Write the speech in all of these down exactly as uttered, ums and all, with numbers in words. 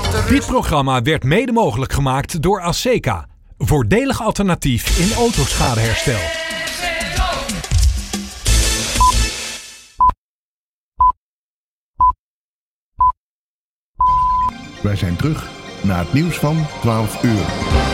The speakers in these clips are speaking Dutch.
Dit programma werd mede mogelijk gemaakt door Aseca. Voordelig alternatief in autoschadeherstel. Wij zijn terug naar het nieuws van twaalf uur.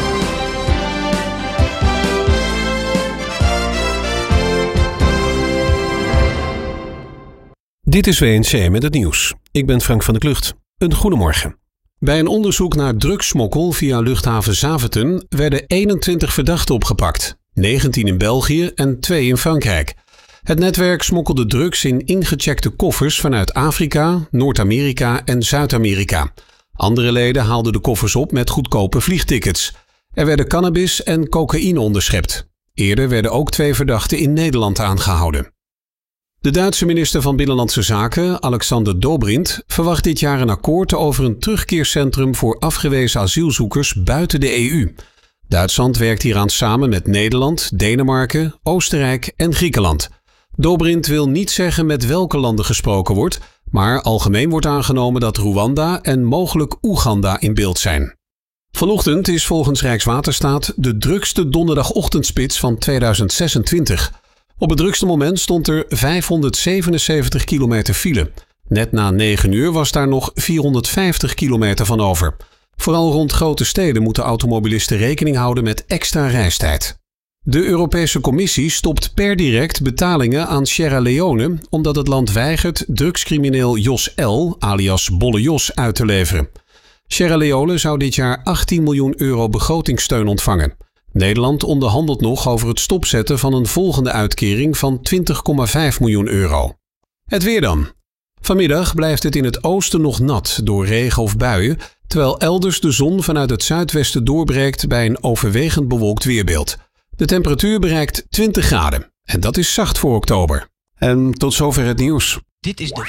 Dit is W N C met het nieuws. Ik ben Frank van der Klucht. Een goedemorgen. Bij een onderzoek naar drugssmokkel via luchthaven Zaventem werden eenentwintig verdachten opgepakt. negentien in België en twee in Frankrijk. Het netwerk smokkelde drugs in ingecheckte koffers vanuit Afrika, Noord-Amerika en Zuid-Amerika. Andere leden haalden de koffers op met goedkope vliegtickets. Er werden cannabis en cocaïne onderschept. Eerder werden ook twee verdachten in Nederland aangehouden. De Duitse minister van Binnenlandse Zaken, Alexander Dobrindt, verwacht dit jaar een akkoord over een terugkeercentrum voor afgewezen asielzoekers buiten de E U. Duitsland werkt hieraan samen met Nederland, Denemarken, Oostenrijk en Griekenland. Dobrindt wil niet zeggen met welke landen gesproken wordt, maar algemeen wordt aangenomen dat Rwanda en mogelijk Oeganda in beeld zijn. Vanochtend is volgens Rijkswaterstaat de drukste donderdagochtendspits van tweeduizend zesentwintig. Op het drukste moment stond er vijfhonderdzevenenzeventig kilometer file. Net na negen uur was daar nog vierhonderdvijftig kilometer van over. Vooral rond grote steden moeten automobilisten rekening houden met extra reistijd. De Europese Commissie stopt per direct betalingen aan Sierra Leone omdat het land weigert drugscrimineel Jos L. alias Bolle Jos uit te leveren. Sierra Leone zou dit jaar achttien miljoen euro begrotingssteun ontvangen. Nederland onderhandelt nog over het stopzetten van een volgende uitkering van twintig komma vijf miljoen euro. Het weer dan. Vanmiddag blijft het in het oosten nog nat door regen of buien, terwijl elders de zon vanuit het zuidwesten doorbreekt bij een overwegend bewolkt weerbeeld. De temperatuur bereikt twintig graden en dat is zacht voor oktober. En tot zover het nieuws. Dit is de